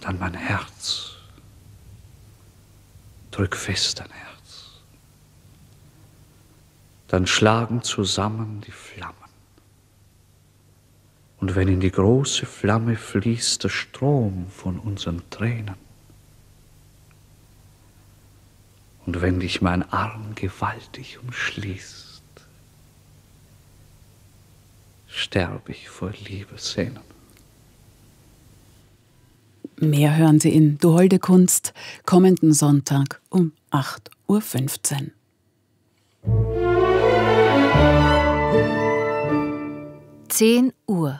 dann mein Herz. Drück fest dein Herz. Dann schlagen zusammen die Flammen. Und wenn in die große Flamme fließt der Strom von unseren Tränen, und wenn dich mein Arm gewaltig umschließt, sterb ich vor Liebessehnen. Mehr hören Sie in Du holde Kunst kommenden Sonntag um 8:15 Uhr. 10 Uhr.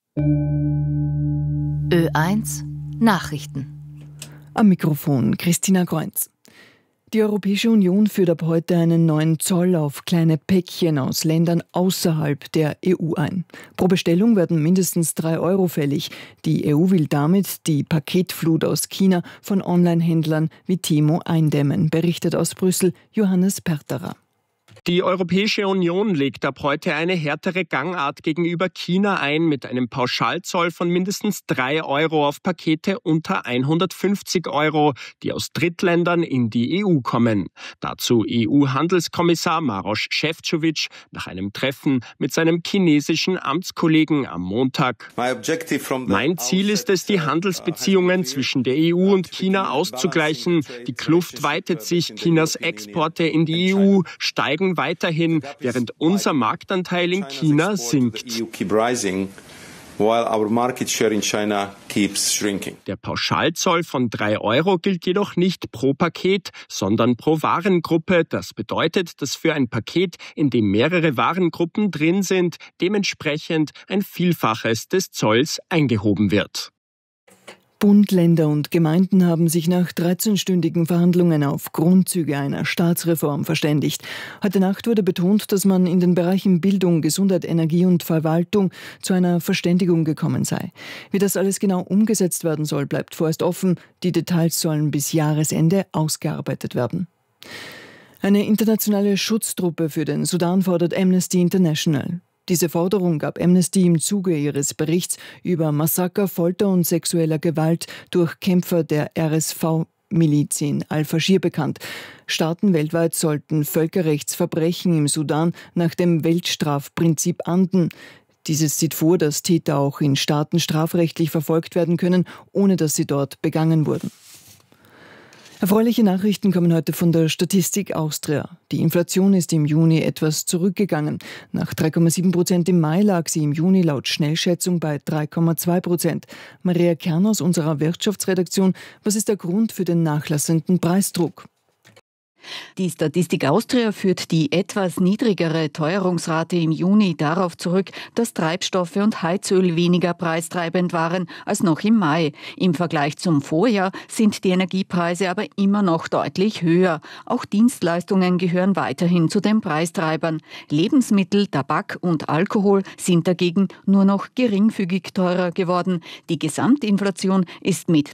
Ö1 Nachrichten. Am Mikrofon Christina Kreuz. Die Europäische Union führt ab heute einen neuen Zoll auf kleine Päckchen aus Ländern außerhalb der EU ein. Pro Bestellung werden mindestens 3 Euro fällig. Die EU will damit die Paketflut aus China von Online-Händlern wie Temu eindämmen, berichtet aus Brüssel Johannes Perterer. Die Europäische Union legt ab heute eine härtere Gangart gegenüber China ein mit einem Pauschalzoll von mindestens 3 Euro auf Pakete unter 150 Euro, die aus Drittländern in die EU kommen. Dazu EU-Handelskommissar Maroš Šefčovič nach einem Treffen mit seinem chinesischen Amtskollegen am Montag. Mein Ziel ist es, die Handelsbeziehungen zwischen der EU und China auszugleichen. Die Kluft weitet sich, Chinas Exporte in die EU steigen weiterhin, während unser Marktanteil in China sinkt. Der Pauschalzoll von 3 Euro gilt jedoch nicht pro Paket, sondern pro Warengruppe. Das bedeutet, dass für ein Paket, in dem mehrere Warengruppen drin sind, dementsprechend ein Vielfaches des Zolls eingehoben wird. Bund, Länder und Gemeinden haben sich nach 13-stündigen Verhandlungen auf Grundzüge einer Staatsreform verständigt. Heute Nacht wurde betont, dass man in den Bereichen Bildung, Gesundheit, Energie und Verwaltung zu einer Verständigung gekommen sei. Wie das alles genau umgesetzt werden soll, bleibt vorerst offen. Die Details sollen bis Jahresende ausgearbeitet werden. Eine internationale Schutztruppe für den Sudan fordert Amnesty International. Diese Forderung gab Amnesty im Zuge ihres Berichts über Massaker, Folter und sexueller Gewalt durch Kämpfer der RSV-Miliz in Al-Faschir bekannt. Staaten weltweit sollten Völkerrechtsverbrechen im Sudan nach dem Weltstrafprinzip ahnden. Dieses sieht vor, dass Täter auch in Staaten strafrechtlich verfolgt werden können, ohne dass sie dort begangen wurden. Erfreuliche Nachrichten kommen heute von der Statistik Austria. Die Inflation ist im Juni etwas zurückgegangen. Nach 3,7% im Mai lag sie im Juni laut Schnellschätzung bei 3,2%. Maria Kern aus unserer Wirtschaftsredaktion. Was ist der Grund für den nachlassenden Preisdruck? Die Statistik Austria führt die etwas niedrigere Teuerungsrate im Juni darauf zurück, dass Treibstoffe und Heizöl weniger preistreibend waren als noch im Mai. Im Vergleich zum Vorjahr sind die Energiepreise aber immer noch deutlich höher. Auch Dienstleistungen gehören weiterhin zu den Preistreibern. Lebensmittel, Tabak und Alkohol sind dagegen nur noch geringfügig teurer geworden. Die Gesamtinflation ist mit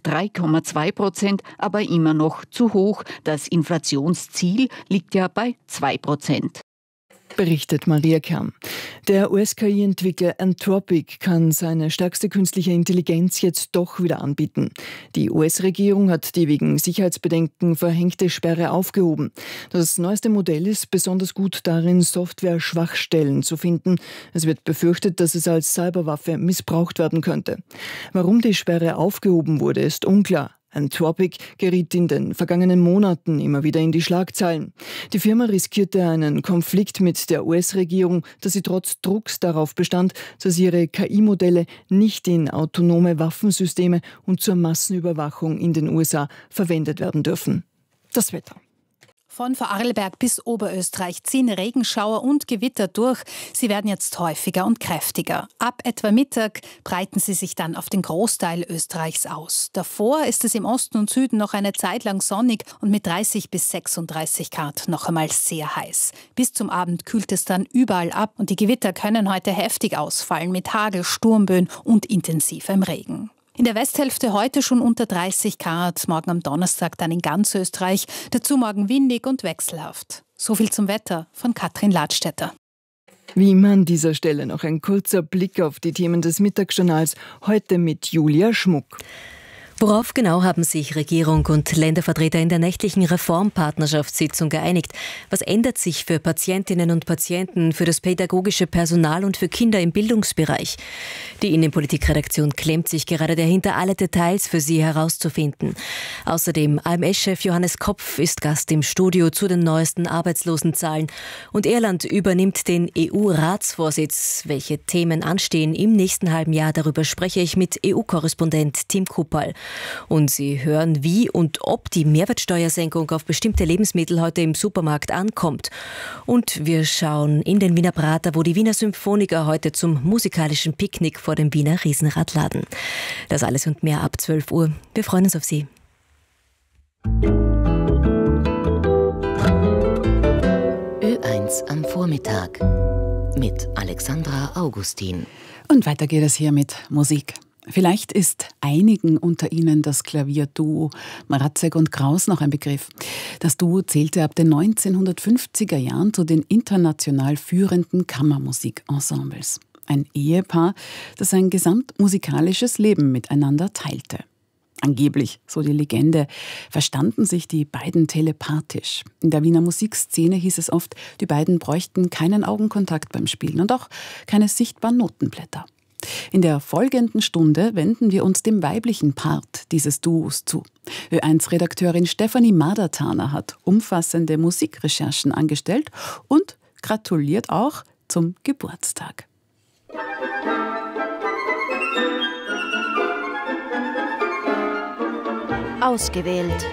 3,2% aber immer noch zu hoch. Das Inflationsziel liegt ja bei 2%. Berichtet Maria Kern. Der US-KI-Entwickler Anthropic kann seine stärkste künstliche Intelligenz jetzt doch wieder anbieten. Die US-Regierung hat die wegen Sicherheitsbedenken verhängte Sperre aufgehoben. Das neueste Modell ist besonders gut darin, Software-Schwachstellen zu finden. Es wird befürchtet, dass es als Cyberwaffe missbraucht werden könnte. Warum die Sperre aufgehoben wurde, ist unklar. Anthropic geriet in den vergangenen Monaten immer wieder in die Schlagzeilen. Die Firma riskierte einen Konflikt mit der US-Regierung, da sie trotz Drucks darauf bestand, dass ihre KI-Modelle nicht in autonome Waffensysteme und zur Massenüberwachung in den USA verwendet werden dürfen. Das Wetter. Von Vorarlberg bis Oberösterreich ziehen Regenschauer und Gewitter durch. Sie werden jetzt häufiger und kräftiger. Ab etwa Mittag breiten sie sich dann auf den Großteil Österreichs aus. Davor ist es im Osten und Süden noch eine Zeit lang sonnig und mit 30 bis 36 Grad noch einmal sehr heiß. Bis zum Abend kühlt es dann überall ab und die Gewitter können heute heftig ausfallen mit Hagel, Sturmböen und intensivem Regen. In der Westhälfte heute schon unter 30 Grad, morgen am Donnerstag dann in ganz Österreich, dazu morgen windig und wechselhaft. So viel zum Wetter von Katrin Ladstätter. Wie immer an dieser Stelle noch ein kurzer Blick auf die Themen des Mittagsjournals, heute mit Julia Schmuck. Worauf genau haben sich Regierung und Ländervertreter in der nächtlichen Reformpartnerschaftssitzung geeinigt? Was ändert sich für Patientinnen und Patienten, für das pädagogische Personal und für Kinder im Bildungsbereich? Die Innenpolitikredaktion klemmt sich gerade dahinter, alle Details für Sie herauszufinden. Außerdem AMS-Chef Johannes Kopf ist Gast im Studio zu den neuesten Arbeitslosenzahlen. Und Irland übernimmt den EU-Ratsvorsitz. Welche Themen anstehen im nächsten halben Jahr, darüber spreche ich mit EU-Korrespondent Tim Kuppal. Und Sie hören, wie und ob die Mehrwertsteuersenkung auf bestimmte Lebensmittel heute im Supermarkt ankommt. Und wir schauen in den Wiener Prater, wo die Wiener Symphoniker heute zum musikalischen Picknick vor dem Wiener Riesenrad laden. Das alles und mehr ab 12 Uhr. Wir freuen uns auf Sie. Ö1 am Vormittag mit Alexandra Augustin. Und weiter geht es hier mit Musik. Vielleicht ist einigen unter Ihnen das Klavierduo Mrazek und Kraus noch ein Begriff. Das Duo zählte ab den 1950er Jahren zu den international führenden Kammermusikensembles. Ein Ehepaar, das ein gesamtmusikalisches Leben miteinander teilte. Angeblich, so die Legende, verstanden sich die beiden telepathisch. In der Wiener Musikszene hieß es oft, die beiden bräuchten keinen Augenkontakt beim Spielen und auch keine sichtbaren Notenblätter. In der folgenden Stunde wenden wir uns dem weiblichen Part dieses Duos zu. Ö1-Redakteurin Stefanie Madertaner hat umfassende Musikrecherchen angestellt und gratuliert auch zum Geburtstag. Ausgewählt.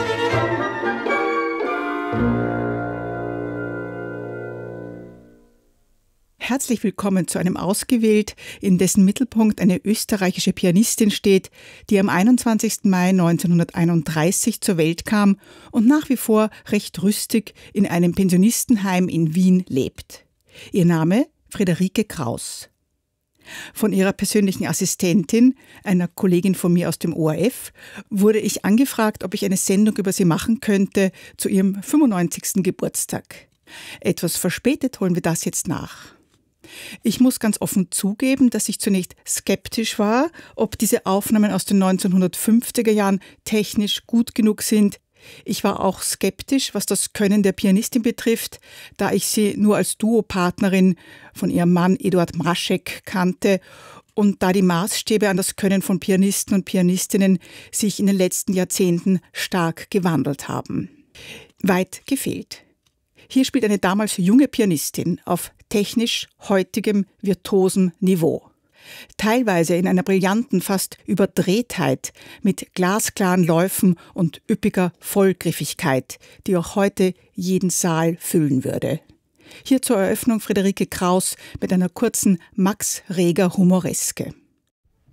Herzlich willkommen zu einem Ausgewählt, in dessen Mittelpunkt eine österreichische Pianistin steht, die am 21. Mai 1931 zur Welt kam und nach wie vor recht rüstig in einem Pensionistenheim in Wien lebt. Ihr Name Friederike Kraus. Von ihrer persönlichen Assistentin, einer Kollegin von mir aus dem ORF, wurde ich angefragt, ob ich eine Sendung über sie machen könnte zu ihrem 95. Geburtstag. Etwas verspätet holen wir das jetzt nach. Ich muss ganz offen zugeben, dass ich zunächst skeptisch war, ob diese Aufnahmen aus den 1950er Jahren technisch gut genug sind. Ich war auch skeptisch, was das Können der Pianistin betrifft, da ich sie nur als Duopartnerin von ihrem Mann Eduard Mrazek kannte und da die Maßstäbe an das Können von Pianisten und Pianistinnen sich in den letzten Jahrzehnten stark gewandelt haben. Weit gefehlt. Hier spielt eine damals junge Pianistin auf technisch heutigem, virtuosem Niveau. Teilweise in einer brillanten, fast Überdrehtheit, mit glasklaren Läufen und üppiger Vollgriffigkeit, die auch heute jeden Saal füllen würde. Hier zur Eröffnung Friederike Kraus mit einer kurzen Max Reger Humoreske.